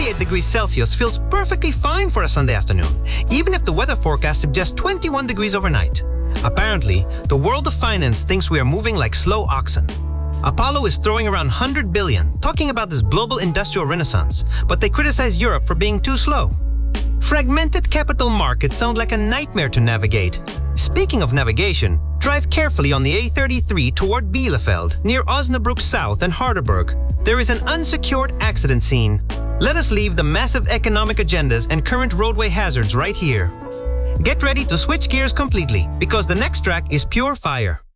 28 degrees Celsius feels perfectly fine for a Sunday afternoon, even if the weather forecast suggests 21 degrees overnight. Apparently, the world of finance thinks we are moving like slow oxen. Apollo is throwing around 100 billion, talking about this global industrial renaissance, but they criticize Europe for being too slow. Fragmented capital markets sound like a nightmare to navigate. Speaking of navigation, drive carefully on the A33 toward Bielefeld, near Osnabrück South and Harderberg. There is an unsecured accident scene. Let us leave the massive economic agendas and current roadway hazards right here. Get ready to switch gears completely, because the next track is pure fire.